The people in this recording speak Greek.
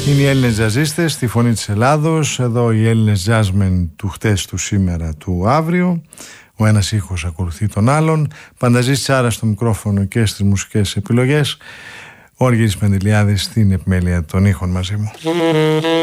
Είναι οι Έλληνες τζαζίστες στη Φωνή της Ελλάδος. Εδώ οι Έλληνες τζάζμεν του χτες, του σήμερα, του αύριο. Ο ένας ήχος ακολουθεί τον άλλον. Πανταζής Τσάρα στο μικρόφωνο και στις μουσικές επιλογές. Ο Αργύρης Πεντηλιάδης στην επιμέλεια των ήχων μαζί μου.